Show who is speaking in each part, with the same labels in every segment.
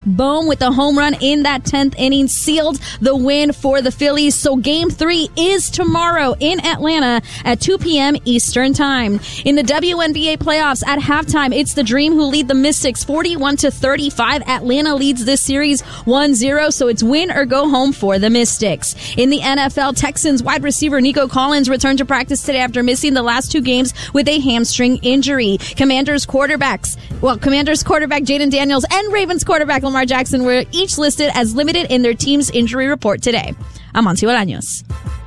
Speaker 1: Bohm with a home run in that 10th inning sealed the win for the Phillies. So Game 3 is tomorrow in Atlanta at 2 p.m. Eastern Time. In the WNBA playoffs at halftime, it's the Dream who lead the Mystics 41-35. Atlanta leads this series 1-0, so it's win or go home for the Mystics. In the NFL, Texans wide receiver Nico Collins returned to practice today after missing the last 2 games with a hamstring injury. Commanders quarterback Jaden Daniels and Ravens quarterback Lamar Jackson were each listed as limited in their team's injury report today. I'm Monty Bolaños.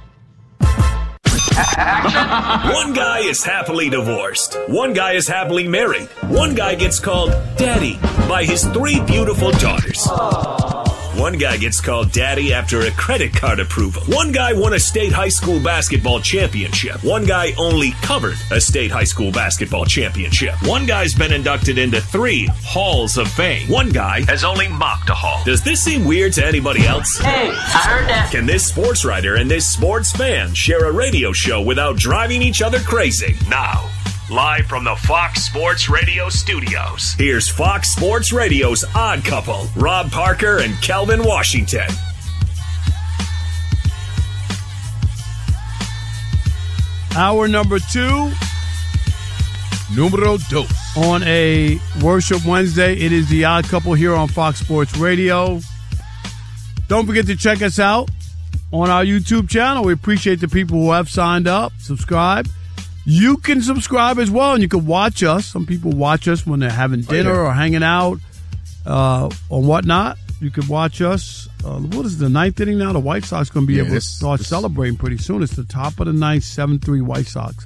Speaker 2: One guy is happily divorced. One guy is happily married. One guy gets called Daddy by his 3 beautiful daughters. One guy gets called Daddy after a credit card approval. One guy won a state high school basketball championship. One guy only covered a state high school basketball championship. One guy's been inducted into 3 halls of fame. One guy has only mocked a hall. Does this seem weird to anybody else?
Speaker 3: Hey, I heard that.
Speaker 2: Can this sports writer and this sports fan share a radio show without driving each other crazy? Now, live from the Fox Sports Radio studios, here's Fox Sports Radio's Odd Couple, Rob Parker and Calvin Washington.
Speaker 4: Hour number 2.
Speaker 5: Numero dos.
Speaker 4: On a Worship Wednesday, it is the Odd Couple here on Fox Sports Radio. Don't forget to check us out on our YouTube channel. We appreciate the people who have signed up, subscribe. You can subscribe as well, and you can watch us. Some people watch us when they're having dinner or hanging out or whatnot. You can watch us. What is the 9th inning now? The White Sox going to be able to start celebrating pretty soon. It's the top of the 9th, 7-3 White Sox.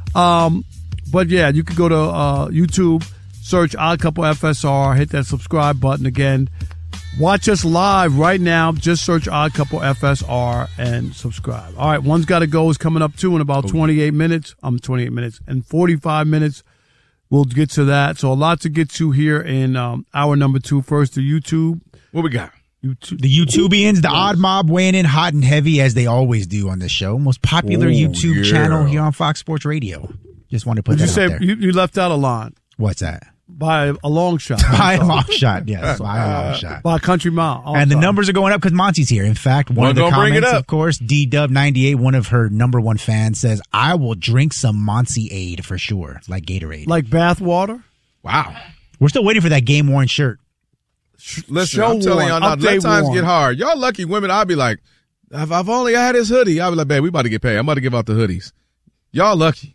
Speaker 4: But, yeah, you can go to YouTube, search Odd Couple FSR, hit that subscribe button again. Watch us live right now. Just search Odd Couple FSR and subscribe. All right, One's Gotta Go is coming up, too, in about 28 minutes. 28 minutes and 45 minutes. We'll get to that. So a lot to get to here in hour number 2. First, the YouTube.
Speaker 5: What we got?
Speaker 6: The YouTubians, the Odd Mob weighing in hot and heavy as they always do on this show. Most popular YouTube channel here on Fox Sports Radio. Just wanted to put that out there.
Speaker 4: You left out a line.
Speaker 6: What's that?
Speaker 4: By a long shot.
Speaker 6: By a long shot, yes. By a long shot.
Speaker 4: By a country mile.
Speaker 6: And the numbers are going up because Monty's here. In fact, one of the comments, of course, D-Dub98, one of her number 1 fans, says, I will drink some Monty-Aid for sure, like Gatorade.
Speaker 4: Like bath water?
Speaker 6: Wow. We're still waiting for that game-worn shirt.
Speaker 5: Listen, I'm telling y'all now, let times get hard. Y'all lucky women, I'll be like, if I've only had this hoodie, I'll be like, babe, we about to get paid. I'm about to give out the hoodies. Y'all lucky.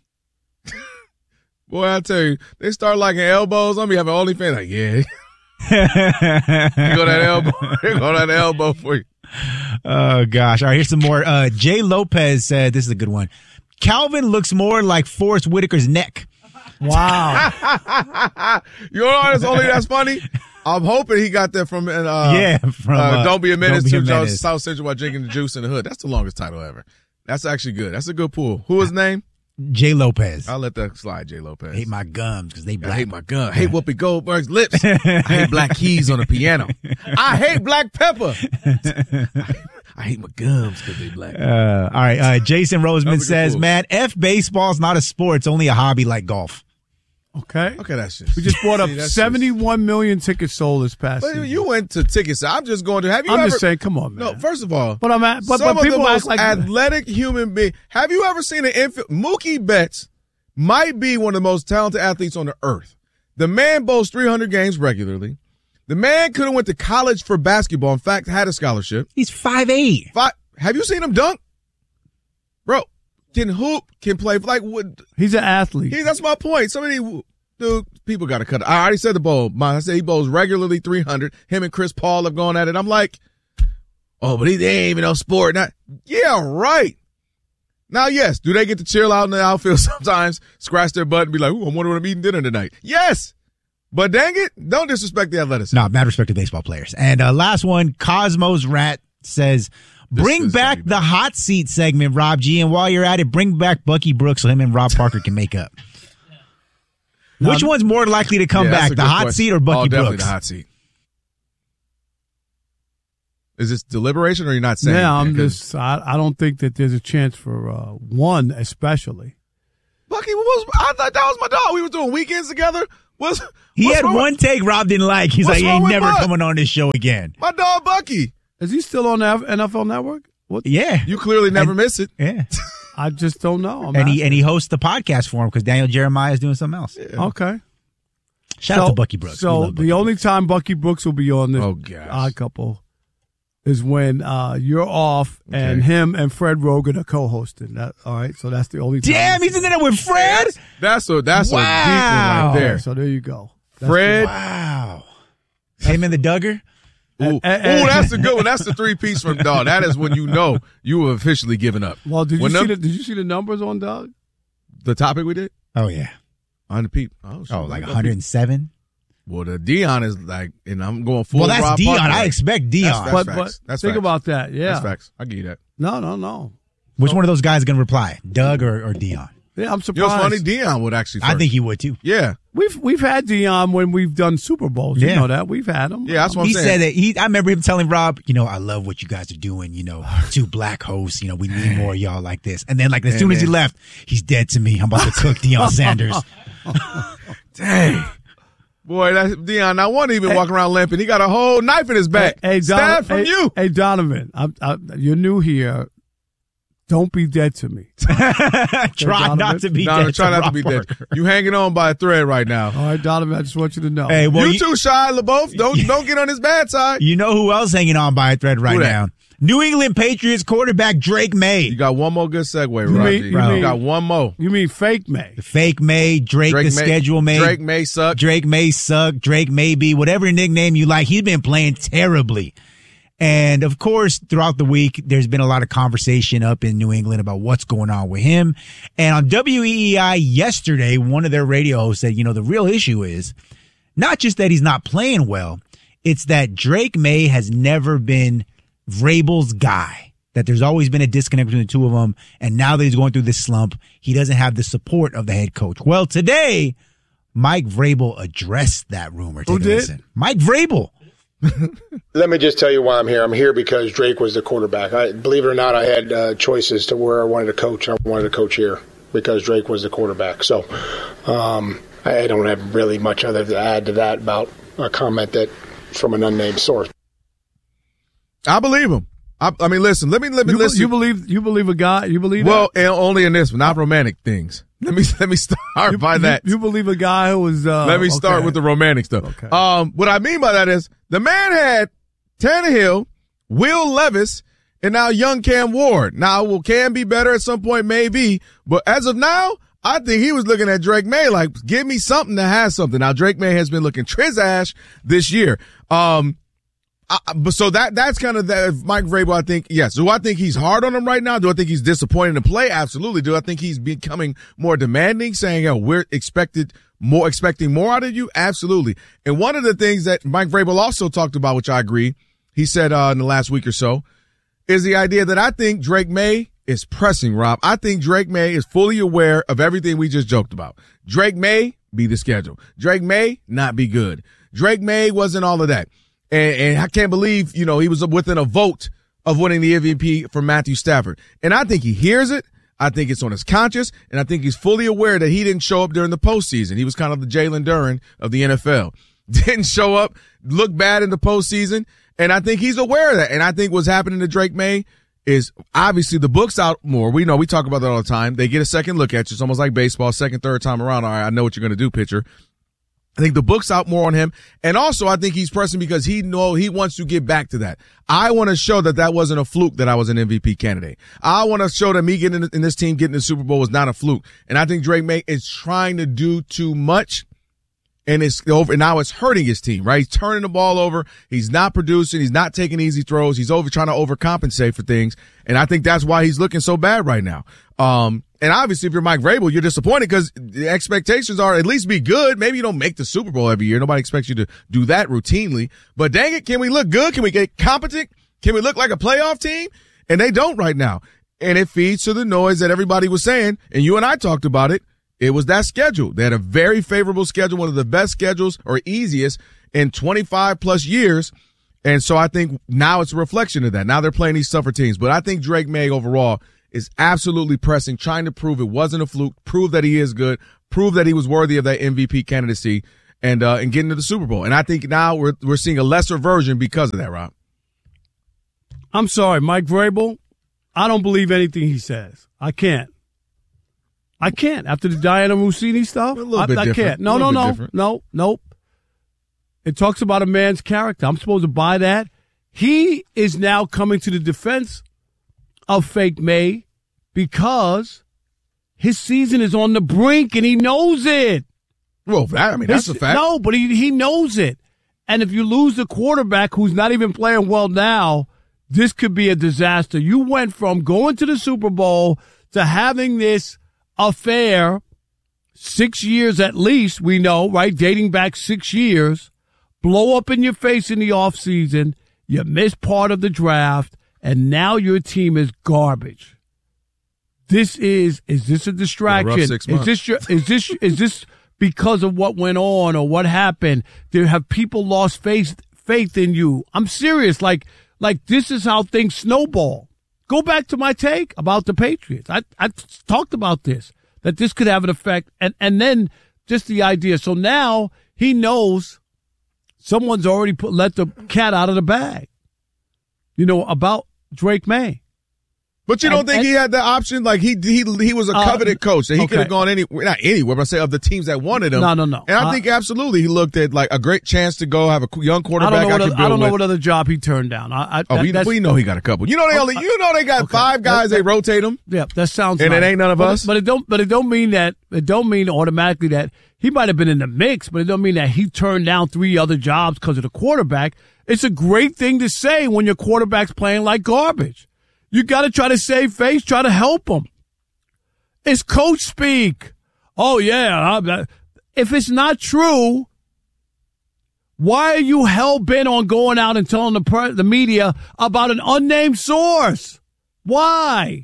Speaker 5: Boy, I tell you, they start liking elbows. I'm be having OnlyFans. Like, yeah. Here go that elbow. Here go that elbow for you.
Speaker 6: Oh, gosh. All right, here's some more. Jay Lopez said, this is a good one. Calvin looks more like Forrest Whitaker's neck.
Speaker 4: Wow.
Speaker 5: You know that's funny? I'm hoping he got that from Don't Be a Menace to South Central while drinking the juice in the hood. That's the longest title ever. That's actually good. That's a good pull. Who was his name?
Speaker 6: Jay Lopez.
Speaker 5: I'll let that slide, Jay Lopez.
Speaker 6: I hate my gums because they black.
Speaker 5: I hate my gums. I hate Whoopi Goldberg's lips. I hate black keys on the piano. I hate black pepper. I hate my gums because they black.
Speaker 6: All right. Jason Roseman says, man, F baseball's not a sport. It's only a hobby like golf.
Speaker 4: Okay.
Speaker 5: Okay, that's just.
Speaker 4: We just bought up 71 million tickets sold this past season.
Speaker 5: You went to tickets. I'm just going to.
Speaker 4: I'm just saying, come on, man.
Speaker 5: No, first of all.
Speaker 4: But
Speaker 5: some of
Speaker 4: people
Speaker 5: the most
Speaker 4: act like
Speaker 5: athletic human being. Have you ever seen an infield? Mookie Betts might be one of the most talented athletes on the earth. The man boasts 300 games regularly. The man could have went to college for basketball. In fact, had a scholarship.
Speaker 6: He's 5'8".
Speaker 5: Have you seen him dunk? Bro, can hoop, can play.
Speaker 4: He's an athlete.
Speaker 5: That's my point. People got to cut it. I already said the bowl. I said he bowls regularly 300. Him and Chris Paul have gone at it. I'm like, oh, but they ain't even no sport. Yeah, right. Now, yes, do they get to chill out in the outfield sometimes, scratch their butt and be like, ooh, I wonder what I'm eating dinner tonight? Yes. But dang it, don't disrespect the athleticism.
Speaker 6: No, mad respect to baseball players. And last one, Cosmos Rat says, bring back the hot seat segment, Rob G. And while you're at it, bring back Bucky Brooks so him and Rob Parker can make up. Which one's more likely to come back, the hot seat or Bucky Brooks?
Speaker 5: Definitely the hot seat. Is this deliberation or you're not saying?
Speaker 4: Yeah, I don't think that there's a chance for one especially.
Speaker 5: Bucky, I thought that was my dog. We were doing weekends together.
Speaker 6: He had one take Rob didn't like. He's like, he ain't never coming on this show again.
Speaker 5: My dog Bucky.
Speaker 4: Is he still on the NFL Network? What?
Speaker 6: Yeah.
Speaker 5: You clearly never miss it.
Speaker 6: Yeah.
Speaker 4: I just don't know.
Speaker 6: And he hosts the podcast for him because Daniel Jeremiah is doing something else.
Speaker 4: Yeah. Okay.
Speaker 6: Shout out to Bucky Brooks.
Speaker 4: So the only time Bucky Brooks will be on this Odd Couple is when you're off and him and Fred Rogan are co-hosting. All right, so that's the only time.
Speaker 6: Damn, he's in there with Fred?
Speaker 5: That's a deep one right there.
Speaker 4: So there you go.
Speaker 5: Fred.
Speaker 6: Wow. Him and the Duggar?
Speaker 5: Ooh, that's a good one. That's the 3-piece from Doug. That is when you know you have officially given up.
Speaker 4: Well, did you see the numbers on Doug?
Speaker 5: The topic we did?
Speaker 6: Oh, yeah.
Speaker 5: 100 people.
Speaker 6: Oh, like 107?
Speaker 5: Well, the Dion is like, and I'm going full.
Speaker 6: Well, that's
Speaker 5: Rob
Speaker 6: Dion.
Speaker 5: Parker.
Speaker 6: I expect Dion.
Speaker 5: That's
Speaker 4: But
Speaker 5: facts. That's
Speaker 4: think
Speaker 5: facts.
Speaker 4: about that. Yeah.
Speaker 5: That's facts. I'll give you that.
Speaker 4: No.
Speaker 6: Which one of those guys is going to reply? Doug or Dion?
Speaker 4: Yeah, I'm surprised.
Speaker 5: You know what's funny? Dion would actually first.
Speaker 6: I think he would, too.
Speaker 5: Yeah.
Speaker 4: We've had Dion when we've done Super Bowls. You know that. We've had him.
Speaker 5: Yeah, that's what I'm
Speaker 6: He
Speaker 5: saying.
Speaker 6: said that I remember him telling Rob, I love what you guys are doing, 2 black hosts, we need more of y'all like this. And then like as soon as he left, he's dead to me. I'm about to cook Deion Sanders.
Speaker 5: Dang. Boy, that's Dion. I wasn't even walking around limping. He got a whole knife in his back. Stab from you.
Speaker 4: Hey, Donovan, you're new here. Don't be dead to me.
Speaker 6: Try not to be dead.
Speaker 5: Try not to be dead. You hanging on by a thread right now.
Speaker 4: All right, Donovan, I just want you to know.
Speaker 6: Hey, well,
Speaker 5: you too, Shia LaBeouf. Don't get on his bad side.
Speaker 6: You know who else hanging on by a thread right now? New England Patriots quarterback Drake May.
Speaker 5: You got one more good segue, Roger. You got one more.
Speaker 4: You mean fake May?
Speaker 6: The fake May, Drake the schedule May.
Speaker 5: Drake May suck.
Speaker 6: Drake May suck. Drake may be. Whatever nickname you like. He's been playing terribly. And, of course, throughout the week, there's been a lot of conversation up in New England about what's going on with him. And on WEEI yesterday, one of their radio hosts said, the real issue is not just that he's not playing well, it's that Drake May has never been Vrabel's guy, that there's always been a disconnect between the two of them. And now that he's going through this slump, he doesn't have the support of the head coach. Well, today, Mike Vrabel addressed that rumor. Take a listen. Mike Vrabel.
Speaker 3: Let me just tell you why I'm here. I'm here because Drake was the quarterback. Believe it or not, I had choices to where I wanted to coach. I wanted to coach here because Drake was the quarterback. So I don't have really much other to add to that about a comment that from an unnamed source.
Speaker 5: I believe him. I mean, listen. Let me listen.
Speaker 4: You believe a guy? You believe?
Speaker 5: Well, and only in this, not romantic things. Let me start by that.
Speaker 4: You believe a guy who was?
Speaker 5: Let me start with the romantic stuff.
Speaker 4: Okay.
Speaker 5: What I mean by that is the man had Tannehill, Will Levis, and now young Cam Ward. Now, will Cam be better at some point? Maybe, but as of now, I think he was looking at Drake May like, give me something to have something. Now, Drake May has been looking trizash this year. So that's kind of that. Mike Vrabel, I think, yes. Do I think he's hard on him right now? Do I think he's disappointed in play? Absolutely. Do I think he's becoming more demanding, saying, we're expecting more out of you? Absolutely. And one of the things that Mike Vrabel also talked about, which I agree, he said in the last week or so, is the idea that I think Drake May is pressing, Rob. I think Drake May is fully aware of everything we just joked about. Drake May be the schedule. Drake May not be good. Drake May wasn't all of that. And I can't believe, he was within a vote of winning the MVP for Matthew Stafford. And I think he hears it. I think it's on his conscience. And I think he's fully aware that he didn't show up during the postseason. He was kind of the Jalen Duren of the NFL. Didn't show up, looked bad in the postseason. And I think he's aware of that. And I think what's happening to Drake May is obviously the book's out more. We know, we talk about that all the time. They get a second look at you. It's almost like baseball, second, third time around. All right, I know what you're going to do, pitcher. I think the book's out more on him. And also I think he's pressing because he wants to get back to that. I want to show that wasn't a fluke that I was an MVP candidate. I want to show that me getting in this team, getting the Super Bowl was not a fluke. And I think Drake May is trying to do too much. And it's over. And now it's hurting his team, right? He's turning the ball over. He's not producing. He's not taking easy throws. He's trying to overcompensate for things. And I think that's why he's looking so bad right now. And obviously if you're Mike Vrabel, you're disappointed because the expectations are at least be good. Maybe you don't make the Super Bowl every year. Nobody expects you to do that routinely, but dang it. Can we look good? Can we get competent? Can we look like a playoff team? And they don't right now. And it feeds to the noise that everybody was saying. And you and I talked about it. It was that schedule. They had a very favorable schedule, one of the best schedules or easiest in 25 plus years. And so I think now it's a reflection of that. Now they're playing these tougher teams, but I think Drake May overall is absolutely pressing, trying to prove it wasn't a fluke, prove that he is good, prove that he was worthy of that MVP candidacy. and getting to the Super Bowl. And I think now we're seeing a lesser version because of that, Rob.
Speaker 4: I'm sorry, Mike Vrabel. I don't believe anything he says. I can't. After the Diana Rossini stuff, I can't. Nope. It talks about a man's character. I'm supposed to buy that. He is now coming to the defense of Fake May because his season is on the brink and he knows it.
Speaker 5: Well, that's a fact.
Speaker 4: No, but he knows it. And if you lose the quarterback who's not even playing well now, this could be a disaster. You went from going to the Super Bowl to having this affair, 6 years at least, we know, right? Dating back 6 years, blow up in your face in the offseason, you missed part of the draft, and now your team is garbage. Is this a distraction?
Speaker 5: A rough 6 months.
Speaker 4: Is this because of what went on or what happened? Have people lost faith in you? I'm serious. Like this is how things snowball. Go back to my take about the Patriots. I talked about this, that this could have an effect. And then just the idea. So now he knows someone's already let the cat out of the bag, about Drake May.
Speaker 5: But you don't think he had the option? Like he was a coveted coach that he could have gone not anywhere, but I say of the teams that wanted him.
Speaker 4: No.
Speaker 5: And I think absolutely he looked at like a great chance to go have a young quarterback. I
Speaker 4: don't know what other job he turned down.
Speaker 5: We know he got a couple. They got 5 guys. They rotate them.
Speaker 4: Yeah, that sounds.
Speaker 5: And
Speaker 4: right.
Speaker 5: It ain't none of us.
Speaker 4: But it don't mean that. It don't mean automatically that he might have been in the mix. But it don't mean that he turned down 3 other jobs because of the quarterback. It's a great thing to say when your quarterback's playing like garbage. You got to try to save face, try to help them. It's coach speak. Oh, yeah. If it's not true, why are you hell-bent on going out and telling the media about an unnamed source? Why?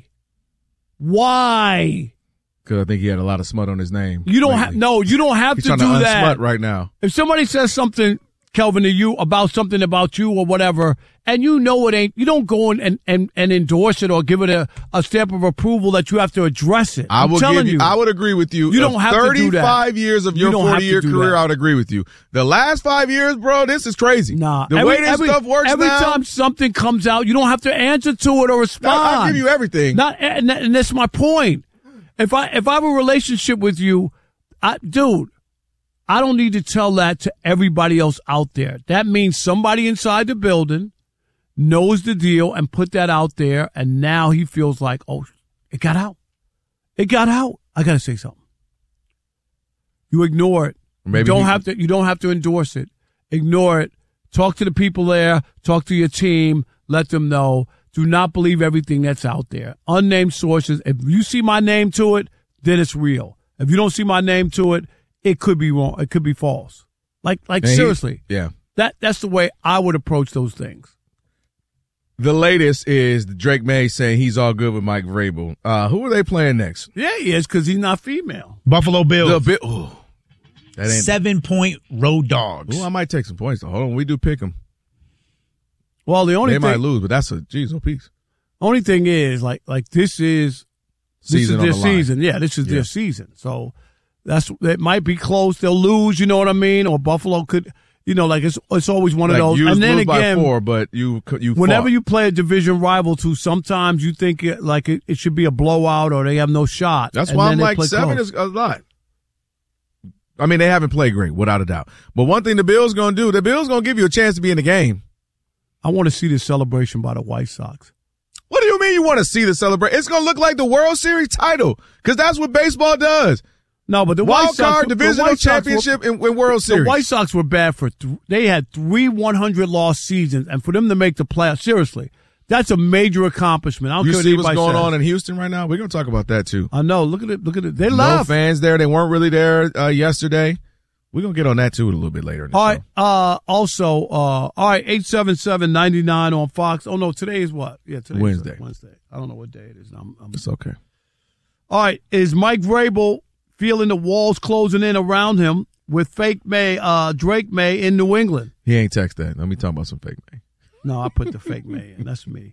Speaker 5: Because I think he had a lot of smut on his name.
Speaker 4: You don't have
Speaker 5: He's
Speaker 4: to do
Speaker 5: trying to
Speaker 4: that
Speaker 5: unsmut right now.
Speaker 4: If somebody says something, Kelvin, to you about something about you or whatever, and it ain't, you don't go and endorse it or give it a stamp of approval that you have to address it.
Speaker 5: I would agree with you.
Speaker 4: You don't have to do that.
Speaker 5: 35 years of your 40-year career, I would agree with you. The last 5 years, bro, this is crazy.
Speaker 4: Nah.
Speaker 5: The way this stuff works
Speaker 4: every
Speaker 5: now.
Speaker 4: time something comes out, you don't have to answer to it or respond.
Speaker 5: I'll give you everything.
Speaker 4: And that's my point. If I have a relationship with you, dude, I don't need to tell that to everybody else out there. That means somebody inside the building knows the deal and put that out there, and now he feels like, oh, it got out. I got to say something. You ignore it. You don't have to endorse it. Ignore it. Talk to the people there. Talk to your team. Let them know. Do not believe everything that's out there. Unnamed sources. If you see my name to it, then it's real. If you don't see my name to it, it could be wrong. It could be false. Seriously.
Speaker 5: Yeah.
Speaker 4: That's the way I would approach those things.
Speaker 5: The latest is Drake May saying he's all good with Mike Vrabel. Who are they playing next?
Speaker 4: Yeah, he is, because he's not female.
Speaker 6: Buffalo Bills.
Speaker 5: That ain't
Speaker 6: 7-point road dogs.
Speaker 5: Ooh, I might take some points. Hold on, we do pick them.
Speaker 4: Well,
Speaker 5: they might lose, but that's a piece.
Speaker 4: Only thing is, this is their season. Yeah, this is their season. So it might be close. They'll lose. You know what I mean? Or Buffalo could. It's always one of those.
Speaker 5: You
Speaker 4: and then
Speaker 5: lose
Speaker 4: again,
Speaker 5: by 4, but you
Speaker 4: whenever
Speaker 5: fought.
Speaker 4: you play a division rival too, sometimes you think it should be a blowout or they have no shot.
Speaker 5: That's why I'm like 7 is a lot. I mean, they haven't played great, without a doubt. But one thing the Bills going to do, the Bills going to give you a chance to be in the game.
Speaker 4: I want to see this celebration by the White Sox.
Speaker 5: What do you mean you want to see the celebration? It's going to look like the World Series title because that's what baseball does.
Speaker 4: No, but the
Speaker 5: Wild
Speaker 4: White Sox,
Speaker 5: card, divisional championship, and World Series.
Speaker 4: The White Sox were bad for they had 3 100-loss seasons, and for them to make the playoffs, seriously, that's a major accomplishment. I don't care
Speaker 5: you see what's going
Speaker 4: says.
Speaker 5: on in Houston right now? We're going to talk about that, too.
Speaker 4: I know. Look at it. They
Speaker 5: no
Speaker 4: left.
Speaker 5: fans there. They weren't really there yesterday. We're going to get on that, too, a little bit later in the show.
Speaker 4: All right, 877-99 on Fox. Oh, no, today is what? Yeah, today
Speaker 5: Wednesday.
Speaker 4: is Wednesday. I don't know what day it is.
Speaker 5: It's okay.
Speaker 4: All right, is Mike Vrabel feeling the walls closing in around him with Drake May in New England?
Speaker 5: He ain't text that. Let me talk about some fake May.
Speaker 4: No, I put the fake May in. That's me.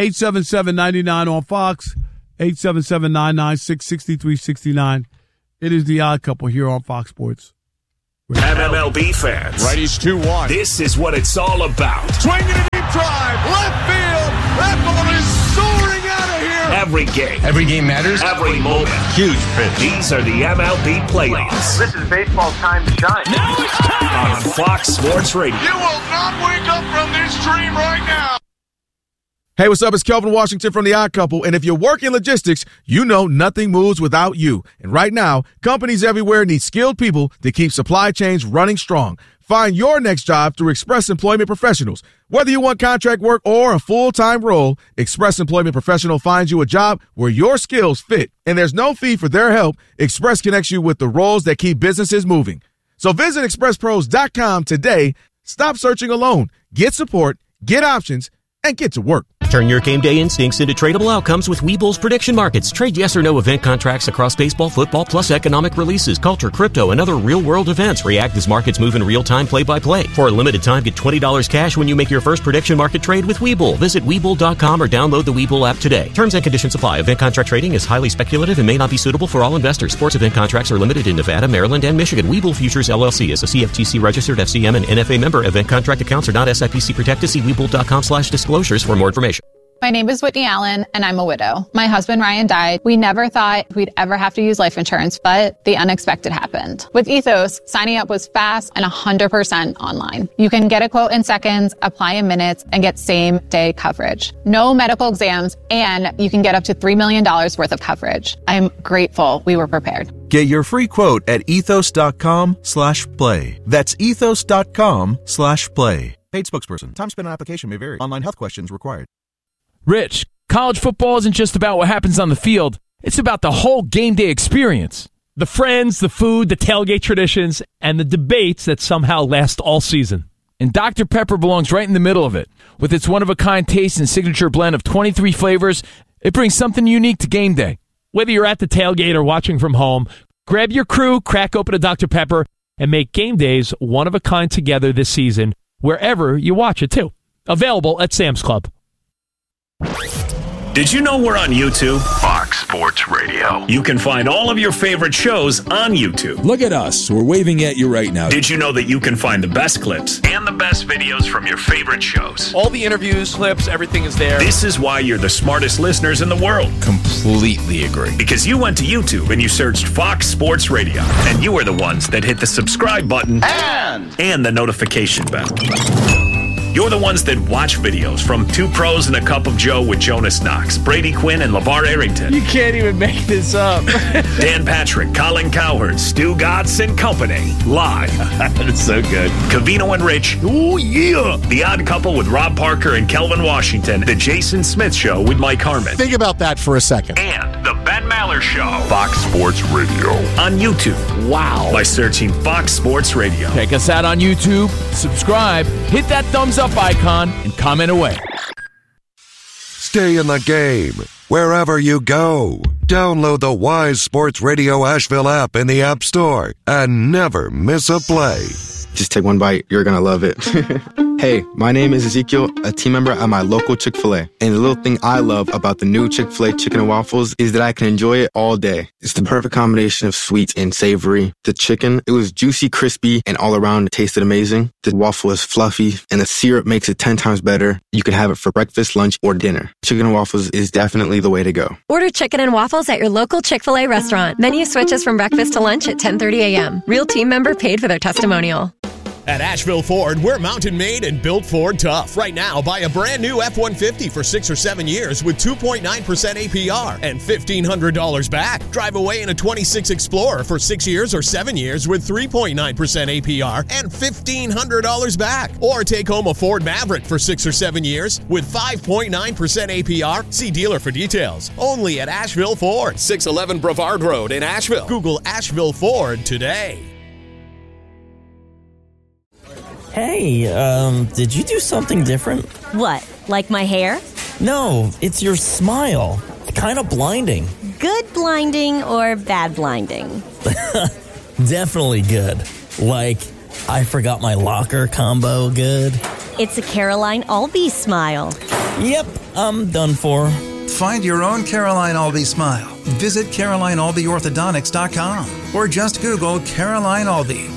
Speaker 4: 877-99 on Fox, 877-996-6369. It is the Odd Couple here on Fox Sports
Speaker 2: MLB fans,
Speaker 7: Righties 2-1.
Speaker 2: this is what it's all about.
Speaker 7: Swinging a deep drive, left field. That ball is soaring out of here.
Speaker 2: Every game.
Speaker 8: Every game matters.
Speaker 2: Every moment.
Speaker 8: Huge pitch.
Speaker 2: These are the MLB playoffs.
Speaker 9: This is baseball's time to shine.
Speaker 2: Now it's time on Fox Sports Radio.
Speaker 7: You will not wake up from this dream right now.
Speaker 5: Hey, what's up? It's Kelvin Washington from The Odd Couple. And if you work in logistics, you know nothing moves without you. And right now, companies everywhere need skilled people to keep supply chains running strong. Find your next job through Express Employment Professionals. Whether you want contract work or a full-time role, Express Employment Professional finds you a job where your skills fit. And there's no fee for their help. Express connects you with the roles that keep businesses moving. So visit expresspros.com today. Stop searching alone. Get support, get options, and get to work.
Speaker 10: Turn your game day instincts into tradable outcomes with Webull's prediction markets. Trade yes or no event contracts across baseball, football, plus economic releases, culture, crypto, and other real-world events. React as markets move in real time, play-by-play. For a limited time, get $20 cash when you make your first prediction market trade with Webull. Visit Webull.com or download the Webull app today. Terms and conditions apply. Event contract trading is highly speculative and may not be suitable for all investors. Sports event contracts are limited in Nevada, Maryland, and Michigan. Webull Futures LLC is a CFTC-registered FCM and NFA member. Event contract accounts are not SIPC protected. See Webull.com/disclosures for more information.
Speaker 11: My name is Whitney Allen, and I'm a widow. My husband, Ryan, died. We never thought we'd ever have to use life insurance, but the unexpected happened. With Ethos, signing up was fast and 100% online. You can get a quote in seconds, apply in minutes, and get same-day coverage. No medical exams, and you can get up to $3 million worth of coverage. I'm grateful we were prepared.
Speaker 12: Get your free quote at ethos.com/play. That's ethos.com/play. Paid spokesperson. Time spent on application may vary. Online health questions required.
Speaker 13: Rich, college football isn't just about what happens on the field. It's about the whole game day experience. The friends, the food, the tailgate traditions, and the debates that somehow last all season. And Dr. Pepper belongs right in the middle of it. With its one-of-a-kind taste and signature blend of 23 flavors, it brings something unique to game day. Whether you're at the tailgate or watching from home, grab your crew, crack open a Dr. Pepper, and make game days one-of-a-kind together this season, wherever you watch it, too. Available at Sam's Club.
Speaker 2: Did you know we're on YouTube?
Speaker 14: Fox Sports Radio.
Speaker 2: You can find all of your favorite shows on YouTube.
Speaker 15: Look at us. We're waving at you right now.
Speaker 2: Did you know that you can find the best clips and the best videos from your favorite shows?
Speaker 16: All the interviews, clips, everything is there.
Speaker 2: This is why you're the smartest listeners in the world.
Speaker 15: Completely agree.
Speaker 2: Because you went to YouTube and you searched Fox Sports Radio. And you are the ones that hit the subscribe button and the notification bell. You're the ones that watch videos from Two Pros and a Cup of Joe with Jonas Knox, Brady Quinn, and LeVar Arrington.
Speaker 16: You can't even make this up.
Speaker 2: Dan Patrick, Colin Cowherd, Stu Gatz and Company. Live.
Speaker 16: That's so good.
Speaker 2: Covino and Rich.
Speaker 16: Oh, yeah.
Speaker 2: The Odd Couple with Rob Parker and Kelvin Washington. The Jason Smith Show with Mike Harmon.
Speaker 17: Think about that for a second.
Speaker 2: And The Ben Maller Show.
Speaker 14: Fox Sports Radio.
Speaker 2: On YouTube.
Speaker 16: Wow.
Speaker 2: By searching Fox Sports Radio.
Speaker 13: Check us out on YouTube, subscribe, hit that thumbs up icon, and comment away.
Speaker 18: Stay in the game wherever you go. Download the Wise Sports Radio Asheville app in the App Store and never miss a play.
Speaker 19: Just take one bite. You're going to love it. Hey, my name is Ezekiel, a team member at my local Chick-fil-A. And the little thing I love about the new Chick-fil-A chicken and waffles is that I can enjoy it all day. It's the perfect combination of sweet and savory. The chicken, it was juicy, crispy, and all around it tasted amazing. The waffle is fluffy, and the syrup makes it 10 times better. You can have it for breakfast, lunch, or dinner. Chicken and waffles is definitely the way to go.
Speaker 20: Order chicken and waffles at your local Chick-fil-A restaurant. Menu switches from breakfast to lunch at 10:30 a.m. Real team member paid for their testimonial.
Speaker 21: At Asheville Ford, we're mountain made and built Ford tough. Right now, buy a brand new F-150 for 6 or 7 years with 2.9% APR and $1,500 back. Drive away in a 26 Explorer for 6 years or 7 years with 3.9% APR and $1,500 back. Or take home a Ford Maverick for 6 or 7 years with 5.9% APR. See dealer for details. Only at Asheville Ford, 611 Brevard Road in Asheville. Google Asheville Ford today.
Speaker 22: Hey, did you do something different?
Speaker 23: What, like my hair?
Speaker 22: No, it's your smile. Kind of blinding.
Speaker 23: Good blinding or bad blinding?
Speaker 22: Definitely good. Like, I forgot my locker combo good.
Speaker 23: It's a Caroline Albee smile.
Speaker 22: Yep, I'm done for.
Speaker 24: Find your own Caroline Albee smile. Visit CarolineAlbeeOrthodontics.com or just Google Caroline Albee.